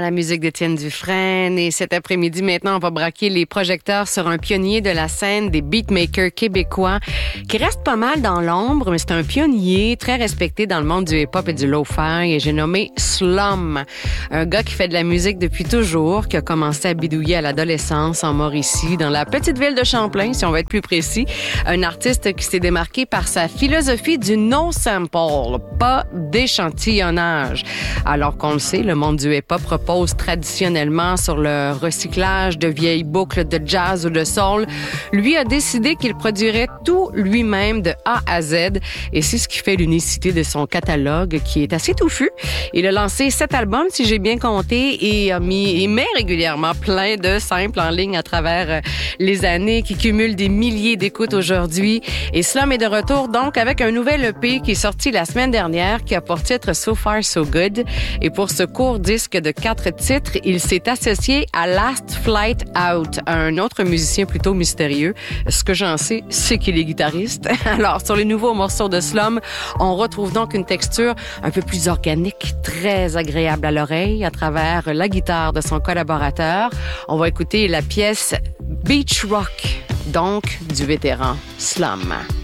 la musique d'Étienne Dufresne. Et cet après-midi, maintenant, on va braquer les projecteurs sur un pionnier de la scène des beatmakers québécois qui reste pas mal dans l'ombre, mais c'est un pionnier très respecté dans le monde du hip-hop et du lo-fi. Et j'ai nommé Slum, un gars qui fait de la musique depuis toujours, qui a commencé à bidouiller à l'adolescence en Mauricie, dans la petite ville de Champlain, si on veut être plus précis. Un artiste qui s'est démarqué par sa philosophie du no-sample, pas d'échantillonnage. Alors qu'on le sait, le monde du hip-hop repose traditionnellement sur le recyclage de vieilles boucles de jazz ou de soul. Lui a décidé qu'il produirait tout lui-même de A à Z et c'est ce qui fait l'unicité de son catalogue qui est assez touffu. Il a lancé 7 albums, si j'ai bien compté, et met régulièrement plein de samples en ligne à travers les années qui cumulent des milliers d'écoutes aujourd'hui. Et Slum est de retour donc avec un nouvel EP qui est sorti la semaine dernière qui a pour titre So Far So Good. Et pour ce court disque de 4 titres, il s'est associé à Last Flight Out, un autre musicien plutôt mystérieux. Ce que j'en sais, c'est qu'il est guitariste. Alors, sur les nouveaux morceaux de Slum, on retrouve donc une texture un peu plus organique, très agréable à l'oreille à travers la guitare de son collaborateur. On va écouter la pièce Beach Rock, donc du vétéran Slum.